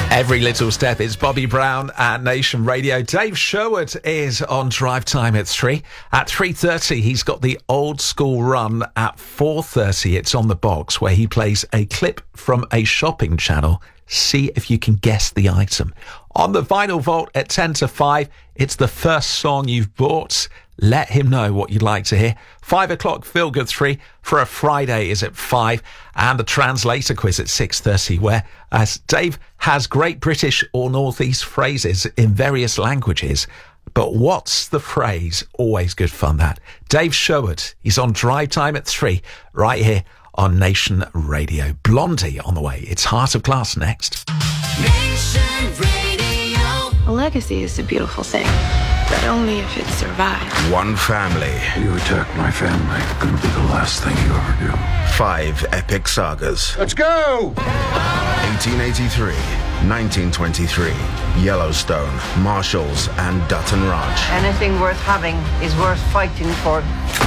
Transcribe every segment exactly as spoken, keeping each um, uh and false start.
Every little step. It's Bobby Brown at Nation Radio. Dave Sherwood is on Drive Time at three. At three thirty, he's got the old school run. At four thirty, it's on the box where he plays a clip from a shopping channel. See if you can guess the item. On the Vinyl Vault at ten to five, it's the first song you've bought. Let him know what you'd like to hear. Five o'clock, Feel Good three for a Friday is at five. And the Translator Quiz at six thirty, where as Dave has great British or Northeast phrases in various languages. But what's the phrase? Always good fun, that. Dave Sherwood, he's on Drive Time at three, right here on Nation Radio. Blondie on the way. It's Heart of Glass next. Nation Radio. A legacy is a beautiful thing, but only if it survives. One family. You attack my family, it'll be the last thing you ever do. Five epic sagas. Let's go! eighteen eighty-three, nineteen twenty-three, Yellowstone, Marshalls, and Dutton Ranch. Anything worth having is worth fighting for.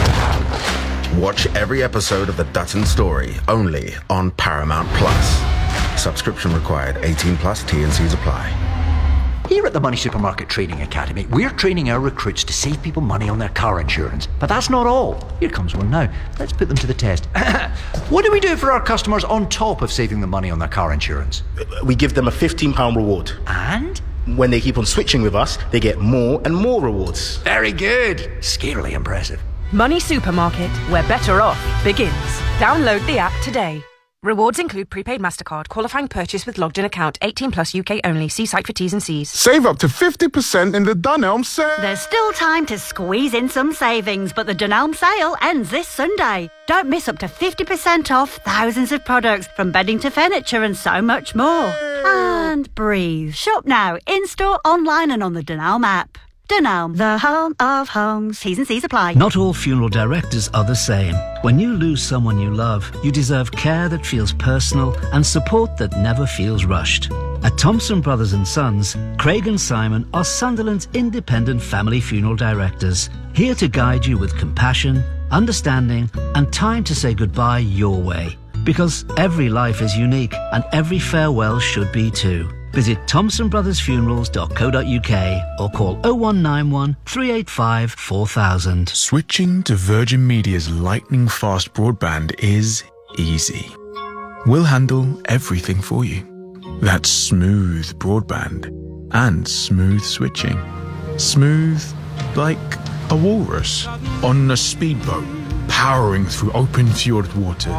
Watch every episode of The Dutton Story, only on Paramount Plus. Subscription required. eighteen plus, T and C's apply. Here at the Money Supermarket Training Academy, we're training our recruits to save people money on their car insurance. But that's not all. Here comes one now. Let's put them to the test. What do we do for our customers on top of saving them money on their car insurance? We give them a fifteen pounds reward. And? When they keep on switching with us, they get more and more rewards. Very good. Scarily impressive. Money Supermarket, where better off begins. Download the app today. Rewards include prepaid MasterCard, qualifying purchase with logged-in account, eighteen plus U K only. See site for T's and C's. Save up to fifty percent in the Dunelm sale. There's still time to squeeze in some savings, but the Dunelm sale ends this Sunday. Don't miss up to fifty percent off thousands of products, from bedding to furniture and so much more. And breathe. Shop now, in-store, online and on the Dunelm app. Dunelm, the home of homes. T's and C's apply. Not all funeral directors are the same. When you lose someone you love, you deserve care that feels personal and support that never feels rushed. At Thompson Brothers and Sons, Craig and Simon are Sunderland's independent family funeral directors, here to guide you with compassion, understanding, and time to say goodbye your way. Because every life is unique, and every farewell should be too. Visit thompson brothers funerals dot co dot U K or call oh one nine one, three eight five, four thousand. Switching to Virgin Media's lightning fast broadband is easy. We'll handle everything for you. That's smooth broadband and smooth switching. Smooth like a walrus on a speedboat powering through open fjord waters.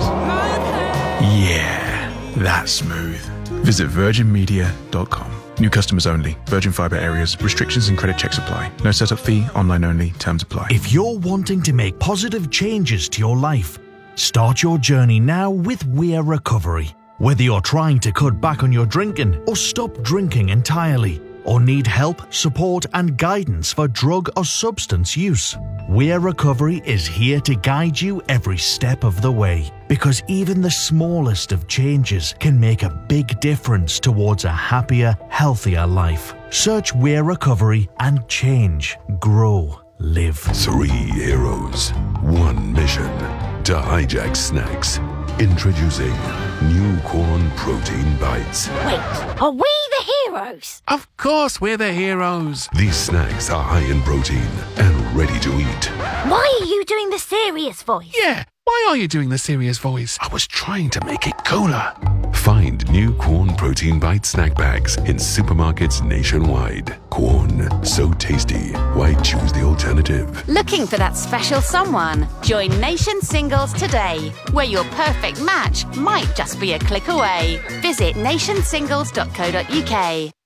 Yeah, that's smooth. Visit virgin media dot com. New customers only. Virgin Fibre areas. Restrictions and credit checks apply. No setup fee. Online only. Terms apply. If you're wanting to make positive changes to your life, start your journey now with Weir Recovery. Whether you're trying to cut back on your drinking or stop drinking entirely, or need help, support and guidance for drug or substance use, Weir Recovery is here to guide you every step of the way. Because even the smallest of changes can make a big difference towards a happier, healthier life. Search Weir Recovery and change, grow, live. Three heroes, one mission: to hijack snacks. Introducing New Corn Protein Bites. Wait, are we the heroes? Of course we're the heroes. These snacks are high in protein and ready to eat. Why are you doing the serious voice? Yeah, why are you doing the serious voice? I was trying to make it cooler. Find New Corn Protein Bite snack bags in supermarkets nationwide. Corn, so tasty. Why choose the alternative? Looking for that special someone? Join Nation Singles today, where your perfect match might just be a click away. Visit nation singles dot co dot U K.